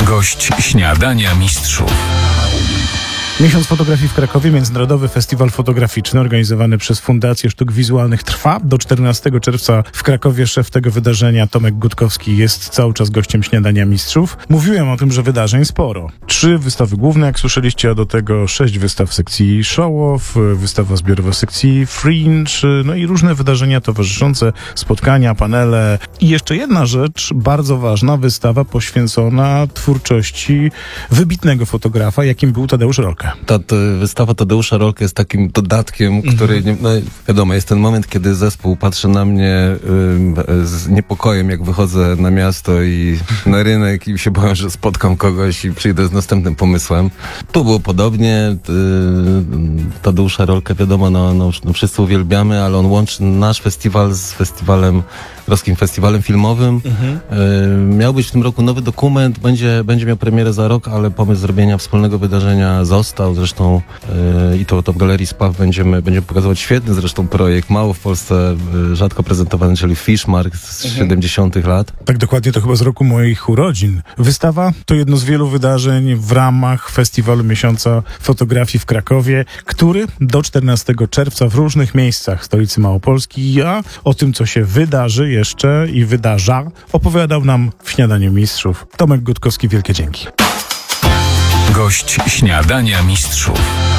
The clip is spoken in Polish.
Gość Śniadania Mistrzów. Miesiąc fotografii w Krakowie, Międzynarodowy Festiwal Fotograficzny organizowany przez Fundację Sztuk Wizualnych trwa. Do 14 czerwca w Krakowie szef tego wydarzenia Tomek Gutkowski jest cały czas gościem Śniadania Mistrzów. Mówiłem o tym, że wydarzeń sporo. 3 wystawy główne, jak słyszeliście, a do tego 6 wystaw sekcji show-off, wystawa zbiorowa sekcji fringe, no i różne wydarzenia towarzyszące, spotkania, panele. I jeszcze jedna rzecz, bardzo ważna, wystawa poświęcona twórczości wybitnego fotografa, jakim był Tadeusz Rolke. Ta wystawa Tadeusza Rolke jest takim dodatkiem, który, wiadomo, jest ten moment, kiedy zespół patrzy na mnie z niepokojem, jak wychodzę na miasto i na rynek i się boję, że spotkam kogoś i przyjdę z następnym pomysłem. Tu było podobnie. Tadeusza Rolke, wiadomo, no wszyscy uwielbiamy, ale on łączy nasz festiwal z festiwalem, Wrockim Festiwalem Filmowym. Miał być w tym roku nowy dokument, będzie miał premierę za rok, ale pomysł zrobienia wspólnego wydarzenia został. Zresztą i to w Galerii Spaw będziemy pokazywać świetny zresztą projekt, mało w Polsce rzadko prezentowany, czyli Fishmark z 70 lat. Tak dokładnie, to chyba z roku moich urodzin. Wystawa to jedno z wielu wydarzeń w ramach Festiwalu Miesiąca Fotografii w Krakowie, który do 14 czerwca w różnych miejscach stolicy Małopolski, a o tym, co się wydarzy jeszcze i wydarza, opowiadał nam w Śniadaniu Mistrzów Tomek Gutkowski. Wielkie dzięki. Gość Śniadania Mistrzów.